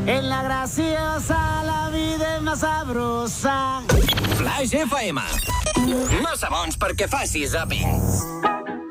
En la graciosa la vida és més sabrosa. Flash FM. Massa bons perquè facis zapping.